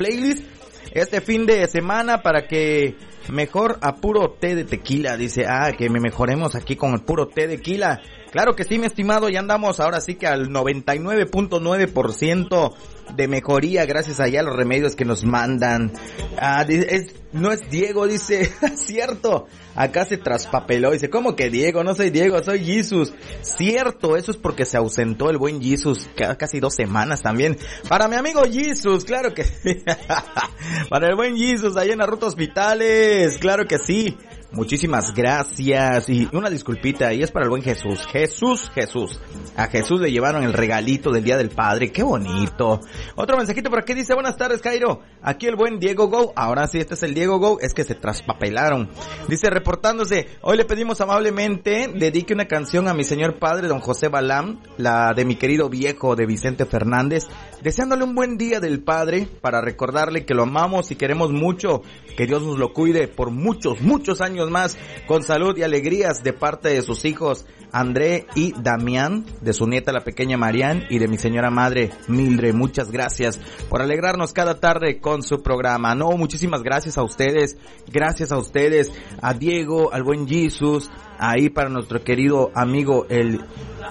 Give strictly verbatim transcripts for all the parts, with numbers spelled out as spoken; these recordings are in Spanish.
playlist este fin de semana para que mejor a puro té de tequila. Dice, ah, que me mejoremos aquí con el puro té de tequila. Claro que sí, mi estimado, ya andamos ahora sí que al noventa y nueve punto nueve por ciento de mejoría gracias allá a los remedios que nos mandan. Ah, es, no es Diego, dice, cierto, acá se traspapeló, dice, ¿cómo que Diego? No soy Diego, soy Jesus. Cierto, eso es porque se ausentó el buen Jesus, casi dos semanas también. Para mi amigo Jesus, claro que sí. Para el buen Jesus, allá en la Ruta Hospitales, claro que sí. Muchísimas gracias y una disculpita, y es para el buen Jesús, Jesús, Jesús. A Jesús le llevaron el regalito del Día del Padre, qué bonito. Otro mensajito por aquí dice, buenas tardes Jairo, aquí el buen Diego Go, ahora sí este es el Diego Go, es que se traspapelaron. Dice, reportándose, hoy le pedimos amablemente, dedique una canción a mi señor padre, don José Balam, la de mi querido viejo de Vicente Fernández, deseándole un buen Día del Padre, para recordarle que lo amamos y queremos mucho, que Dios nos lo cuide por muchos, muchos años más, con salud y alegrías de parte de sus hijos André y Damián, de su nieta la pequeña Marian y de mi señora madre Mildred. Muchas gracias por alegrarnos cada tarde con su programa. No, muchísimas gracias a ustedes, gracias a ustedes, a Diego, al buen Jesus, ahí para nuestro querido amigo el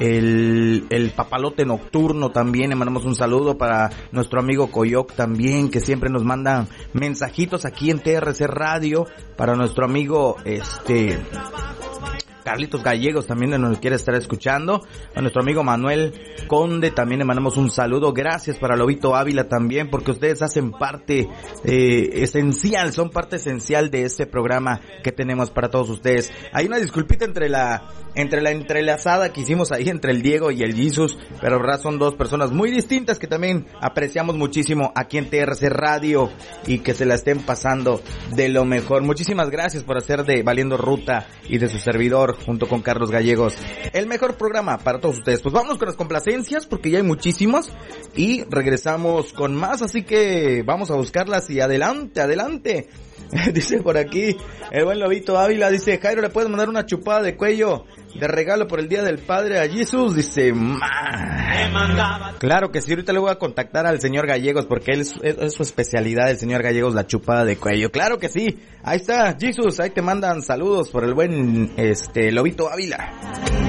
el el papalote nocturno también, le mandamos un saludo para nuestro amigo Coyoc también, que siempre nos manda mensajitos aquí en T R C Radio, para nuestro amigo este Carlitos Gallegos también nos quiere estar escuchando, a nuestro amigo Manuel Conde también le mandamos un saludo, gracias para Lobito Ávila también, porque ustedes hacen parte eh, esencial, son parte esencial de este programa que tenemos para todos ustedes. Hay una disculpita entre la entre la entrelazada que hicimos ahí entre el Diego y el Jesus, pero en verdad son dos personas muy distintas que también apreciamos muchísimo aquí en T R C Radio y que se la estén pasando de lo mejor. Muchísimas gracias por hacer de Valiendo Ruta y de su servidor junto con Carlos Gallegos el mejor programa para todos ustedes. Pues vámonos con las complacencias porque ya hay muchísimos y regresamos con más, así que vamos a buscarlas y adelante, adelante. Dice por aquí el buen Lobito Ávila, dice, Jairo, ¿le puedes mandar una chupada de cuello de regalo por el Día del Padre a Jesús? Dice, ma. Claro que sí, ahorita le voy a contactar al señor Gallegos porque él es, es, es su especialidad, el señor Gallegos, la chupada de cuello. Claro que sí, ahí está Jesús, ahí te mandan saludos por el buen este Lobito Ávila.